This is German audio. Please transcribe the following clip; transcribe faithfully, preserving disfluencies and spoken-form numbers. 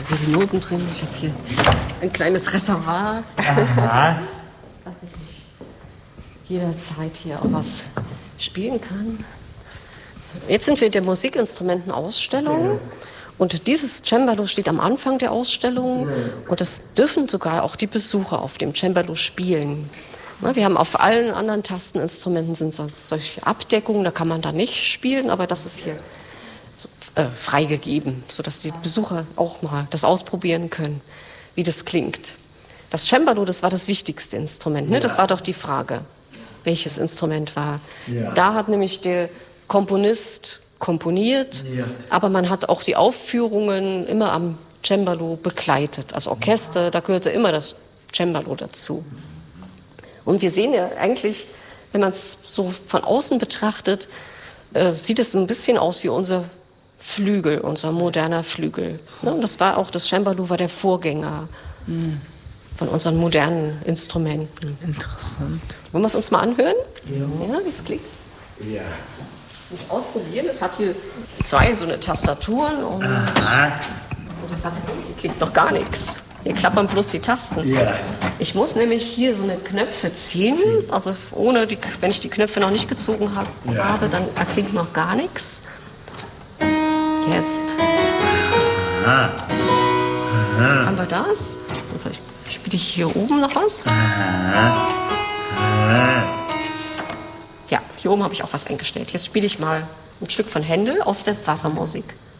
Da sind die Noten drin. Ich habe hier ein kleines Reservoir. Aha. Dass ich jederzeit hier auch was spielen kann. Jetzt sind wir in der Musikinstrumentenausstellung. Und dieses Cembalo steht am Anfang der Ausstellung. Und es dürfen sogar auch die Besucher auf dem Cembalo spielen. Wir haben auf allen anderen Tasteninstrumenten sind so, solche Abdeckungen, da kann man da nicht spielen, aber das ist hier so, äh, freigegeben, sodass die Besucher auch mal das ausprobieren können, wie das klingt. Das Cembalo, das war das wichtigste Instrument, ne? Das war doch die Frage, welches Instrument war. Ja. Da hat nämlich der Komponist komponiert, ja. Aber man hat auch die Aufführungen immer am Cembalo begleitet. Also Orchester, da gehörte immer das Cembalo dazu. Und wir sehen ja eigentlich, wenn man es so von außen betrachtet, äh, sieht es ein bisschen aus wie unser Flügel, unser moderner Flügel. Ne? Und das war auch, das Cembalo war der Vorgänger mhm. von unseren modernen Instrumenten. Interessant. Wollen wir es uns mal anhören? Ja. Ja, wie es klingt? Ja. Nicht ausprobieren, es hat hier zwei so eine Tastaturen und, und das hat, hier klingt noch gar nichts. Hier klappern bloß die Tasten. Ja. Ich muss nämlich hier so eine Knöpfe ziehen. Also ohne die, wenn ich die Knöpfe noch nicht gezogen hab, ja. habe, dann erklingt noch gar nichts. Jetzt. Aha. Aha. Haben wir das? Vielleicht spiele ich hier oben noch was. Aha. Aha. Ja, hier oben habe ich auch was eingestellt. Jetzt spiele ich mal ein Stück von Händel aus der Wassermusik.